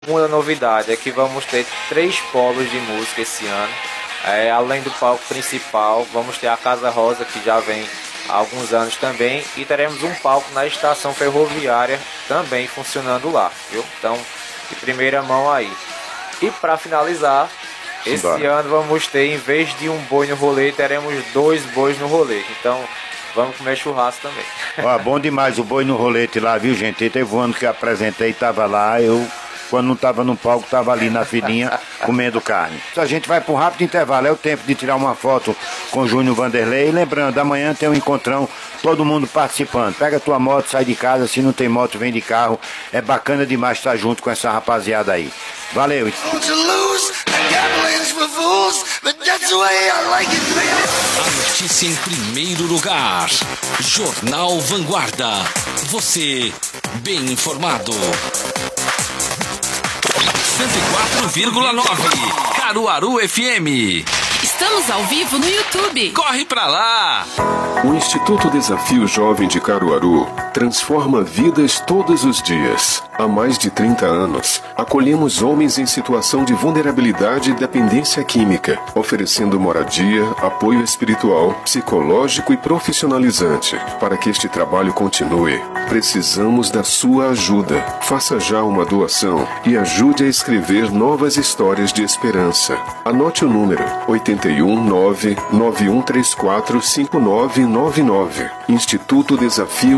Uma novidade é que vamos ter 3 polos de música esse ano. Além do palco principal, vamos ter a Casa Rosa, que já vem há alguns anos também, e teremos um palco na estação ferroviária também funcionando lá, viu? Então, de primeira mão aí. E para finalizar, esse ano vamos ter, em vez de um boi no rolê, teremos 2 bois no rolê. Então, vamos comer churrasco também. Ó, bom demais o boi no rolete lá, viu, gente? Teve um ano que eu apresentei, tava lá, eu... Quando não estava no palco, estava ali na filinha comendo carne. A gente vai para um rápido intervalo, é o tempo de tirar uma foto com o Júnior Vanderlei. E lembrando, amanhã tem um encontrão, todo mundo participando. Pega a tua moto, sai de casa, se não tem moto, vem de carro. É bacana demais estar junto com essa rapaziada aí. Valeu! A notícia em primeiro lugar. Jornal Vanguarda. Você bem informado. 104,9 Caruaru FM. Estamos ao vivo no YouTube. Corre pra lá! O Instituto Desafio Jovem de Caruaru transforma vidas todos os dias. Há mais de 30 anos, acolhemos homens em situação de vulnerabilidade e dependência química, oferecendo moradia, apoio espiritual, psicológico e profissionalizante. Para que este trabalho continue, precisamos da sua ajuda. Faça já uma doação e ajude a escrever novas histórias de esperança. Anote o número 819-9134-5999. Instituto Desafio